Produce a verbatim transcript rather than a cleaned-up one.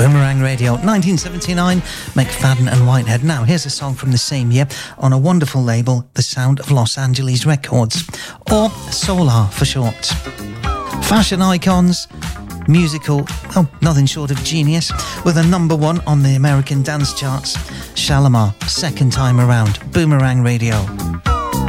Boomerang Radio, nineteen seventy-nine, McFadden and Whitehead. Now, here's a song from the same year on a wonderful label, The Sound of Los Angeles Records, or Solar for short. Fashion icons, musical, oh, nothing short of genius, with a number one on the American dance charts. Shalamar, Second Time Around, Boomerang Radio.